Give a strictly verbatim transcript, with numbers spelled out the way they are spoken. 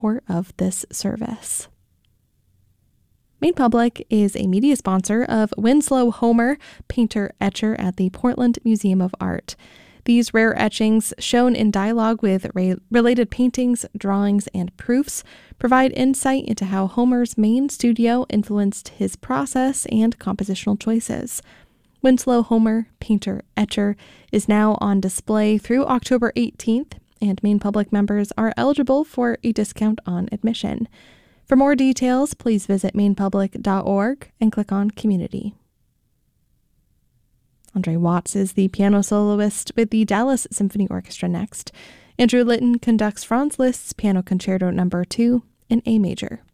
or of this service. Maine Public is a media sponsor of Winslow Homer, painter-etcher at the Portland Museum of Art. These rare etchings, shown in dialogue with re- related paintings, drawings, and proofs, provide insight into how Homer's Maine studio influenced his process and compositional choices. Winslow Homer, painter-etcher, is now on display through October eighteenth, and Maine Public members are eligible for a discount on admission. For more details, please visit maine public dot org and click on Community. Andre Watts is the piano soloist with the Dallas Symphony Orchestra next. Andrew Litton conducts Franz Liszt's Piano Concerto Number two in A major.